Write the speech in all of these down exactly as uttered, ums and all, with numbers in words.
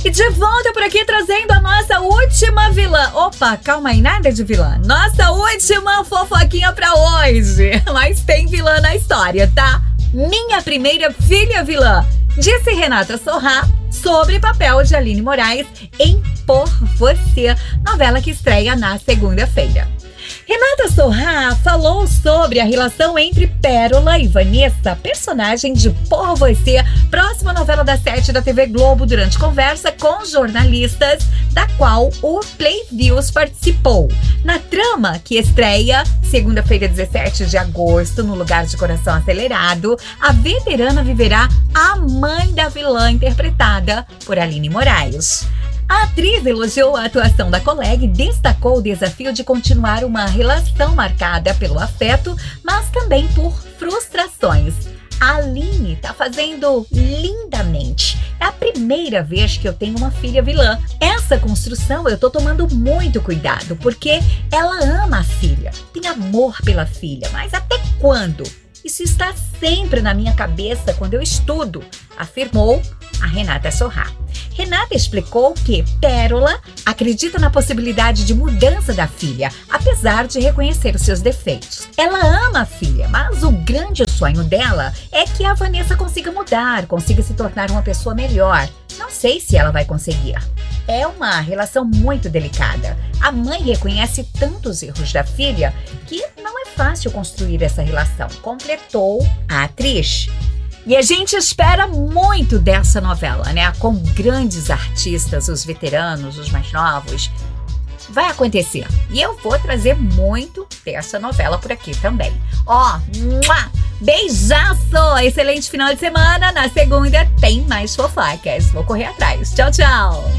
E de volta por aqui trazendo a nossa última vilã. Opa, calma aí, nada de vilã. Nossa última fofoquinha pra hoje. Mas tem vilã na história, tá? Minha primeira filha vilã, disse Renata Sorrah sobre o papel de Aline Moraes em Por Você, novela que estreia na segunda-feira. Renata Sorrah falou sobre a relação entre Pérola e Vanessa, personagem de Por Você, próxima novela das sete da T V Globo, durante conversa com jornalistas, da qual o Play Views participou. Na trama, que estreia segunda-feira, dezessete de agosto, no Lugar de Coração Acelerado, a veterana viverá a mãe da vilã, interpretada por Aline Moraes. A atriz elogiou a atuação da colega e destacou o desafio de continuar uma relação marcada pelo afeto, mas também por frustrações. A Aline tá fazendo lindamente. É a primeira vez que eu tenho uma filha vilã. Essa construção eu tô tomando muito cuidado, porque ela ama a filha, tem amor pela filha, mas até quando? Isso está sempre na minha cabeça quando eu estudo, afirmou a Renata Sorrah. Renata explicou que Pérola acredita na possibilidade de mudança da filha, apesar de reconhecer os seus defeitos. Ela ama a filha, mas o grande sonho dela é que a Vanessa consiga mudar, consiga se tornar uma pessoa melhor. Não sei se ela vai conseguir. É uma relação muito delicada. A mãe reconhece tantos erros da filha que não é fácil construir essa relação, completou a atriz. E a gente espera muito dessa novela, né? Com grandes artistas, os veteranos, os mais novos. Vai acontecer. E eu vou trazer muito dessa novela por aqui também. Ó, mua, beijaço! Excelente final de semana. Na segunda tem mais fofocas. Vou correr atrás. Tchau, tchau!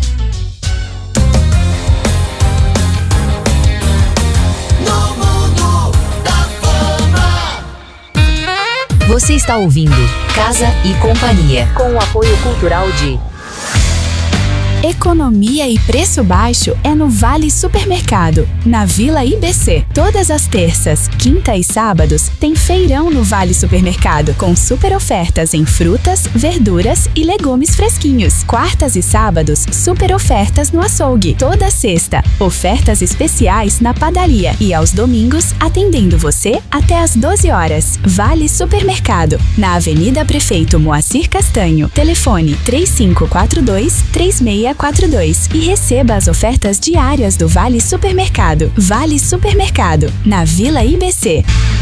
Você está ouvindo Casa e Companhia, com o apoio cultural de... Economia e preço baixo é no Vale Supermercado, na Vila I B C. Todas as terças, quinta e sábados tem feirão no Vale Supermercado, com super ofertas em frutas, verduras e legumes fresquinhos. Quartas e sábados, super ofertas no açougue. Toda sexta, ofertas especiais na padaria. E aos domingos, atendendo você até às doze horas. Vale Supermercado, na Avenida Prefeito Moacir Castanho. Telefone três cinco quatro dois, três seis quatro dois e receba as ofertas diárias do Vale Supermercado. Vale Supermercado, na Vila I B C.